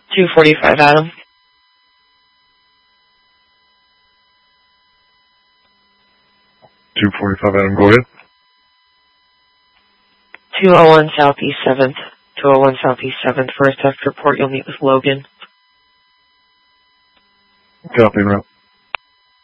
245 Adam. 245 Adam, go ahead. 201 Southeast 7th. 201 Southeast 7th. For a test report, you'll meet with Logan. Copy, route.